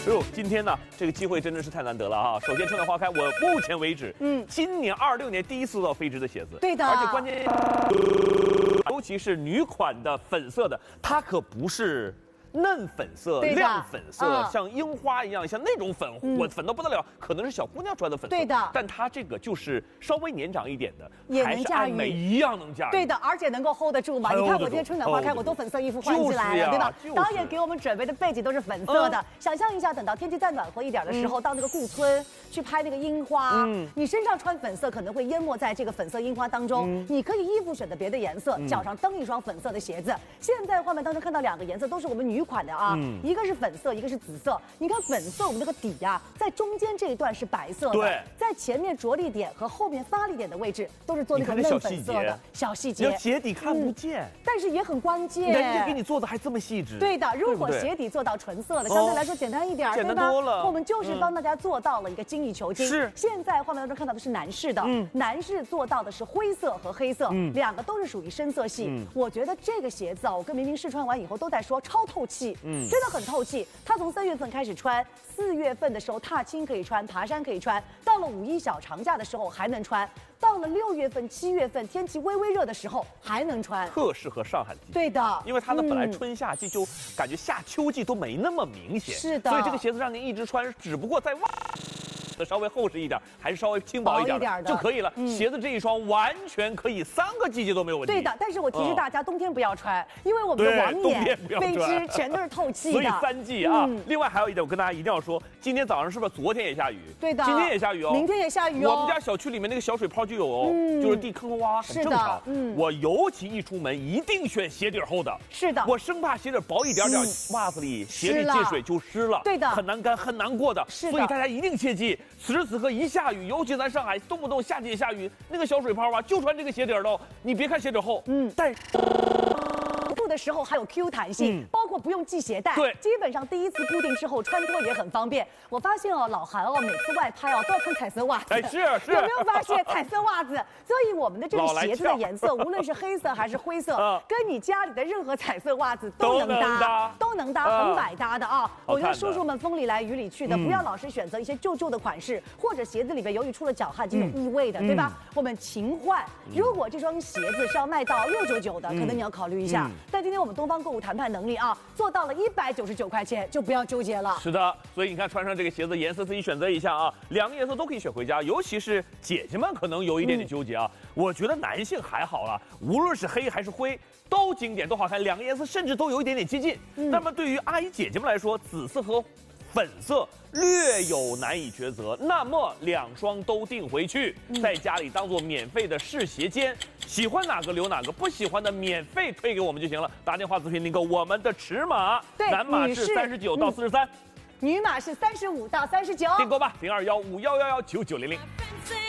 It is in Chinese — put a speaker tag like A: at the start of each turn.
A: 哎呦，今天呢，这个机会真的是太难得了哈！首先，春暖花开，我目前为止，今年26年第一次做到飞织的鞋子，
B: 对的，
A: 而且关键，尤其是女款的粉色的，它可不是嫩粉色、亮粉色，像樱花一样，像那种粉，粉到不得了，可能是小姑娘穿的粉色。
B: 对的，
A: 但它这个就是稍微年长一点的，
B: 也能驾驭，
A: 一样能驾驭。
B: 对的，而且能够 hold 得住嘛。你看我今天春暖花开，我都粉色衣服换起来了，对吧？导演给我们准备的背景都是粉色的。想象一下，等到天气再暖和一点的时候，到那个顾村去拍那个樱花，你身上穿粉色可能会淹没在这个粉色樱花当中。你可以衣服选择别的颜色，脚上蹬一双粉色的鞋子。现在画面当中看到2个颜色都是我们女款的啊。一个是粉色，一个是紫色。你看粉色，我们这个底呀，在中间这一段是白色的，对，在前面着力点和后面发力点的位置都是做那个嫩粉色的小细节。
A: 鞋底看不见，
B: 但是也很关键。
A: 人家给你做的还这么细致。
B: 对的，如果鞋底做到纯色的，相对来说简单一点，
A: 简单多了。
B: 我们就是帮大家做到了一个精益求精。是。现在画面当中看到的是男士的，男士做到的是灰色和黑色，2个都是属于深色系。我觉得这个鞋子啊，我跟明明试穿完以后都在说超透气，真的很透气。他从3月份开始穿，4月份的时候踏青可以穿，爬山可以穿，到了5一小长假的时候还能穿，到了6月份、7月份天气微微热的时候还能穿，
A: 特适合上海的季节。
B: 对的，
A: 因为它的本来春夏季就感觉夏秋季都没那么明显，
B: 是的，
A: 所以这个鞋子让您一直穿，只不过在稍微厚实一点，还是稍微轻薄一点的就可以了。鞋子这一双完全可以3个季节都没有问题。
B: 对的，但是我提示大家，冬天不要穿，因为我们的网眼、飞织全都是透气的。
A: 所以3季啊。另外还有一点，我跟大家一定要说，今天早上是不是昨天也下雨？
B: 对的，
A: 今天也下雨哦，
B: 明天也下雨哦。
A: 我们家小区里面那个小水泡就有哦，就是地坑洼，很正常。我尤其一出门一定选鞋底厚的。
B: 是的，
A: 我生怕鞋底薄一点点，袜子里、鞋里进水就湿了。
B: 对的，
A: 很难干，很难过的。
B: 是的，
A: 所以大家一定切记，此时此刻一下雨，尤其咱上海动不动夏季下雨，那个小水泡啊，就穿这个鞋底的，你别看鞋底厚，但
B: 的时候还有 Q 弹性，包括不用系鞋带，对，基本上第一次固定之后穿脱也很方便。我发现哦，老韩哦，每次外拍哦都要穿彩色袜子，
A: 哎，是，
B: 有没有发现彩色袜子？所以我们的这个鞋子的颜色，无论是黑色还是灰色，跟你家里的任何彩色袜子都能搭，很百搭的啊！我觉得叔叔们风里来雨里去的，不要老是选择一些旧的款式，或者鞋子里边由于出了脚汗就有异味的，对吧？我们勤换。如果这双鞋子是要卖到699的，可能你要考虑一下。但今天我们东方购物谈判能力啊，做到了199块钱，就不要纠结了。
A: 是的，所以你看穿上这个鞋子，颜色自己选择一下啊，2个颜色都可以选回家。尤其是姐姐们可能有一点点纠结啊，我觉得男性还好了，无论是黑还是灰，都经典，都好看，2个颜色甚至都有一点点接近。那么对于阿姨姐姐们来说，紫色和粉色略有难以抉择，那么2双都订回去，在家里当做免费的试鞋间，喜欢哪个留哪个，不喜欢的免费退给我们就行了。打电话咨询订购我们的尺码，男码是39到43，
B: 女码是35到39，
A: 订购吧，0215111990。